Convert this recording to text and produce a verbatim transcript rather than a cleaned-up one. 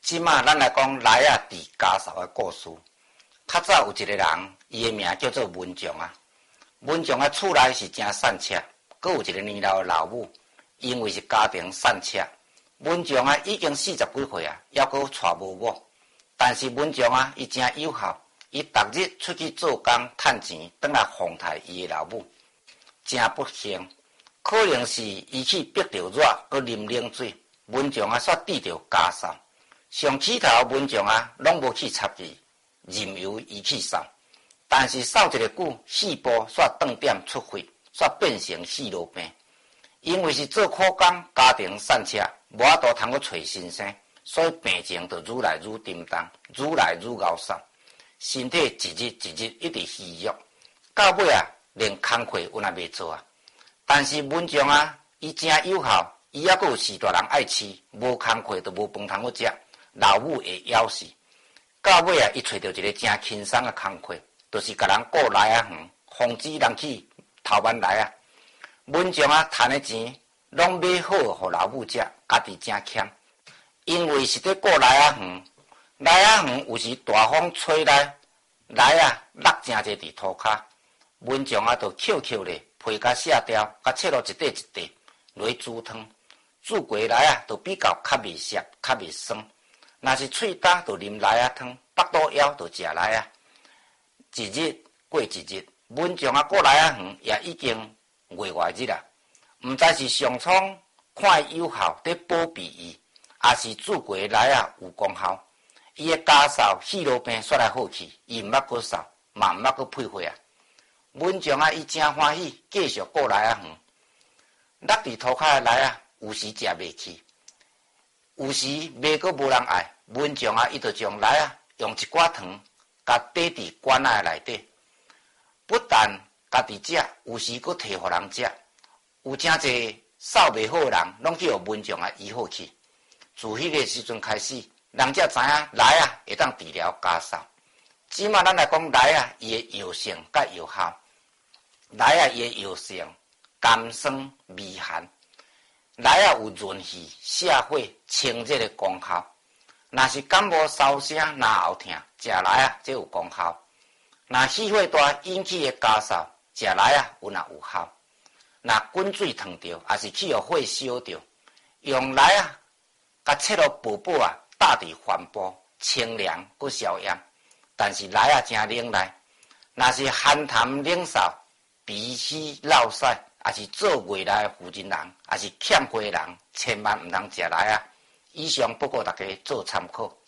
即马咱来讲来啊，伫家嫂的故事。较早有一个人，伊的名叫做文强啊。文强啊，厝内是真善车，阁有一个年老的老母，因为是家庭善车，文强啊已经四十几岁啊，还阁娶无某。但是文强啊，伊真有效，伊逐日出去做工趁钱，转来奉待伊的老母。真不幸，可能是伊去逼着热，阁啉冷水，文强啊煞抵着家嫂。上起头文强啊，拢无去插伊，任由伊去扫。但是扫一个久，四步煞断点出血，煞变成四路病。因为是做苦工，家庭散车，无法度通去找先生，所以病情就愈来愈沉重，愈来愈熬瘦，身体一日一日一直虚弱，到尾啊，连工课有也袂做啊。但是文强啊，伊真有效，伊还阁有四大人爱饲，无工课就无饭通去食，老母会枵死。到尾啊，伊找到一个真轻松的工课，就是甲人顾来啊园，防止人去偷慢来啊。文强啊，赚的钱拢买好互老母食，家己真欠。因为是伫顾来啊园，来啊园有时大风吹来，来啊落真侪伫涂骹，文强啊就捡捡咧，皮甲卸掉，甲切落一块一块落去煮汤，煮过来啊就比较较袂涩，较袂酸。若是喙焦就啉来啊汤，腹肚枵就食来啊。一日过一日，文强啊顾来啊园也已经月外日啊，毋知是上苍看伊有效，伫保庇伊，也是煮过来啊有功效。伊的家嫂四路病煞来好去，伊毋捌阁扫，嘛毋捌阁配血啊。文强啊，伊真欢喜，继续顾来啊园。落伫涂骹的来啊，有时食袂起，有时买阁无人爱。文强啊，伊就将来啊用一寡糖，甲缀伫罐仔内底，不但家己食，有时阁摕互人食。有真侪扫袂好的人，拢去互文强啊医好去。自迄个时阵开始，人才知影来啊会当治疗家嫂。即马咱来讲来啊，伊的药性甲药效。来啊，伊的药性甘酸微寒。来啊有润肺、泻火、清热的功效。若是感冒烧声、咽喉痛，食来啊，这有功效。若气血大引起的家嫂，食来啊，有也有效。若滚水烫着，也是去互火烧着，用来啊，甲切落薄薄啊，搭伫饭煲，清凉佮消炎。但是来啊，真冷来，若是寒痰冷扫、鼻息落屎，也是做月来的负人人，也是欠血的人，千万毋通食来啊。以上不过大家做参考。